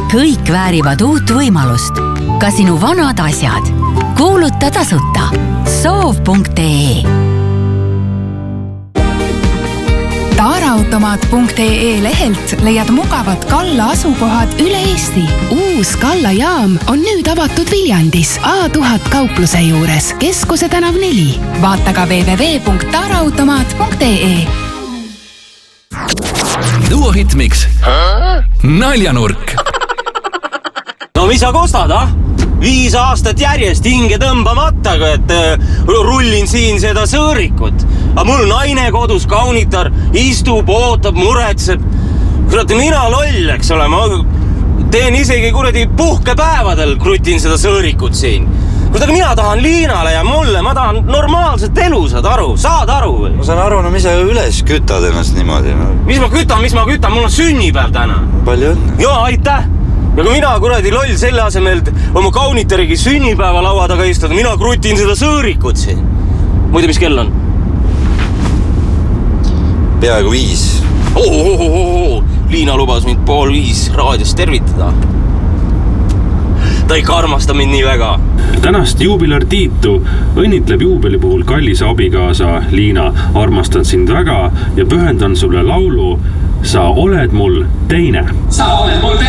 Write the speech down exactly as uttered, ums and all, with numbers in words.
Kõik väärivad uut võimalust. Ka sinu vanad asjad. Kuuluta tasuta. soov punkt ee Taaraautomaat punkt ee lehelt leiad mugavad Kalla asukohad üle Eesti. Uus Kalla jaam on nüüd avatud Viljandis A tuhat kaupluse juures Keskuse tänav neli. Vaata ka double-u double-u double-u punkt taaraautomaat punkt ee. Duo Hitmix. Naljanurk. No mis sa kostad, ah? Viis aastat järjest hinge tõmbamata, et rullin siin seda sõõrikut. Aga mul naine kodus kaunitar, istub, ootab, muretseb. Kurat, mina loll, eks ole, ma teen isegi kuradi puhkepäevadel krutin seda sõõrikut siin. Kurat, aga mina tahan Liinale ja mulle, ma tahan normaalset elu, saad aru, saad aru või? Ma saan aru, no mis sa üles kütad ennast niimoodi? No. Mis ma kütan, mis ma kütan, mul on sünnipäev täna. Palju õnne. Joo, aitäh! Ja kui mina kuradi loll selle asemel oma kaunitarigi sünnipäeva laua taga istada, mina krutin seda sõõrikut siin. Muide, mis kell on? Peaaegu viis. Oh, oh, oh, oh. Liina lubas mind pool viis raadios tervitada. Ta ei armasta mind nii väga. Tänast juubilartiitu õnnitleb juubeli puhul kallis abikaasa Liina. Armastan sind väga ja pühendan sulle laulu Sa oled mul teine. Sa oled mul teine.